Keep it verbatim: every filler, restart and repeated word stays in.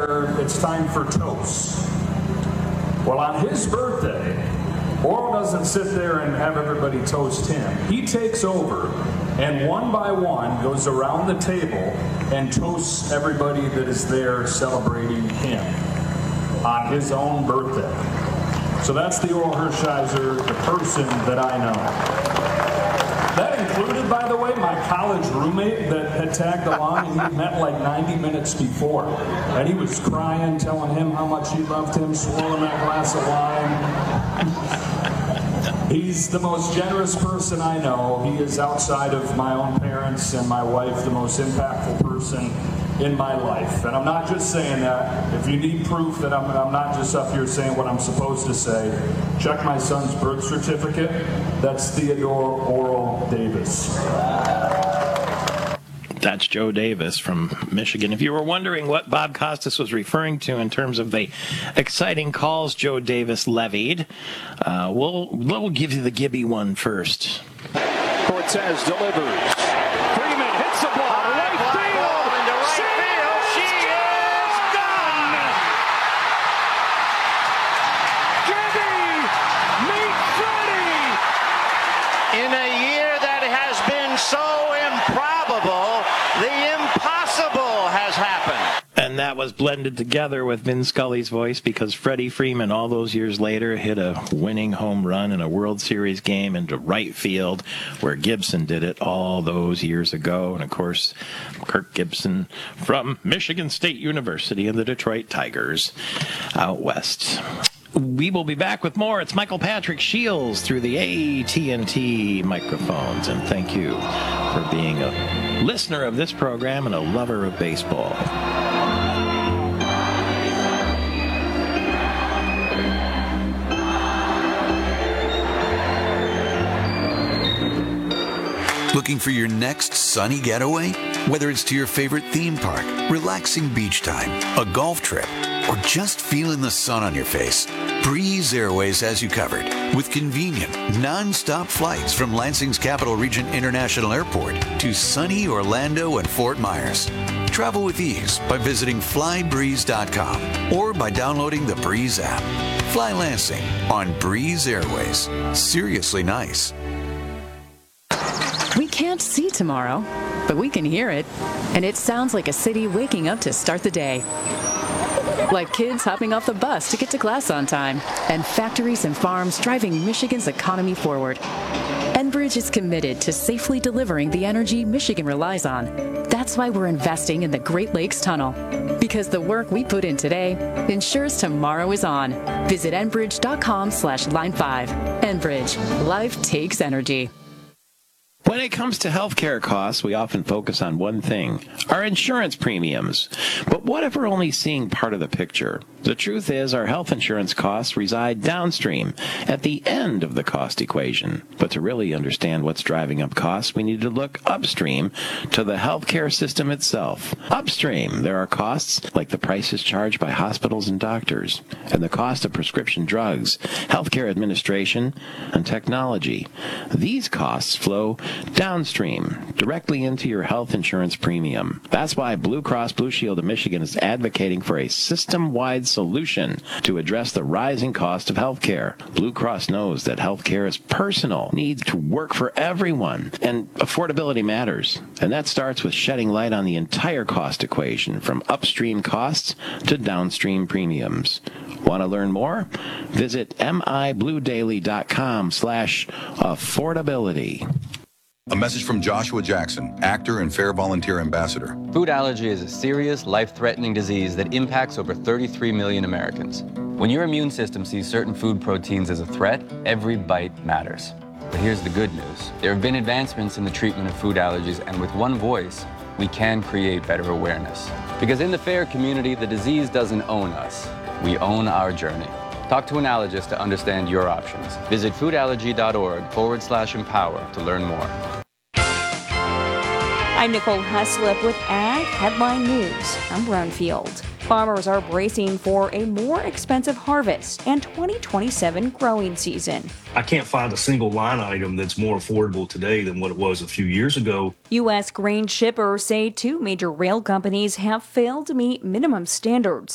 where it's time for toasts. Well, on his birthday, Oral doesn't sit there and have everybody toast him. He takes over and one by one goes around the table and toasts everybody that is there celebrating him on his own birthday. So that's the Oral Hershiser, the person that I know. That included, by the way, my college roommate that had tagged along, and he'd met like ninety minutes before. And he was crying, telling him how much he loved him, swirling that glass of wine. He's the most generous person I know. He is, outside of my own parents and my wife, the most impactful person in my life. And I'm not just saying that. If you need proof that I'm, I'm not just up here saying what I'm supposed to say, check my son's birth certificate. That's Theodore Oral Davis. That's Joe Davis from Michigan. If you were wondering what Bob Costas was referring to in terms of the exciting calls Joe Davis levied, uh, we'll, we'll give you the Gibby one first. Cortez delivers. Freeman hits the ball to right field. Into right field. She is gone. Gibby, meet Freddie. In a year that has been so improbable, the impossible has happened. And that was blended together with Vin Scully's voice because Freddie Freeman, all those years later, hit a winning home run in a World Series game into right field where Gibson did it all those years ago. And, of course, Kirk Gibson from Michigan State University and the Detroit Tigers out west. We will be back with more. It's Michael Patrick Shields through the A T and T microphones. And thank you for being a listener of this program and a lover of baseball. Looking for your next sunny getaway? Whether it's to your favorite theme park, relaxing beach time, a golf trip, or just feeling the sun on your face, Breeze Airways has you covered with convenient, non-stop flights from Lansing's Capital Region International Airport to sunny Orlando and Fort Myers. Travel with ease by visiting fly breeze dot com or by downloading the Breeze app. Fly Lansing on Breeze Airways. Seriously nice. We can't see tomorrow, but we can hear it. And it sounds like a city waking up to start the day. Like kids hopping off the bus to get to class on time, and factories and farms driving Michigan's economy forward. Enbridge is committed to safely delivering the energy Michigan relies on. That's why we're investing in the Great Lakes Tunnel, because the work we put in today ensures tomorrow is on. Visit enbridge dot com slash line five. Enbridge, life takes energy. When it comes to healthcare costs, we often focus on one thing, our insurance premiums. But what if we're only seeing part of the picture? The truth is our health insurance costs reside downstream, at the end of the cost equation. But to really understand what's driving up costs, we need to look upstream to the healthcare system itself. Upstream, there are costs like the prices charged by hospitals and doctors, and the cost of prescription drugs, healthcare administration, and technology. These costs flow downstream, directly into your health insurance premium. That's why Blue Cross Blue Shield of Michigan is advocating for a system-wide solution to address the rising cost of health care. Blue Cross knows that health care is personal, needs to work for everyone, and affordability matters. And that starts with shedding light on the entire cost equation, from upstream costs to downstream premiums. Want to learn more? Visit m i blue daily dot com slash affordability. A message from Joshua Jackson, actor and Fair Volunteer Ambassador. Food allergy is a serious, life-threatening disease that impacts over thirty-three million Americans. When your immune system sees certain food proteins as a threat, every bite matters. But here's the good news. There have been advancements in the treatment of food allergies, and with one voice, we can create better awareness. Because in the FAIR community, the disease doesn't own us. We own our journey. Talk to an allergist to understand your options. Visit foodallergy.org forward slash empower to learn more. I'm Nicole Heslip with Ag Headline News. I'm Brunfield. Farmers are bracing for a more expensive harvest and twenty twenty-seven growing season. I can't find a single line item that's more affordable today than what it was a few years ago. U S grain shippers say two major rail companies have failed to meet minimum standards.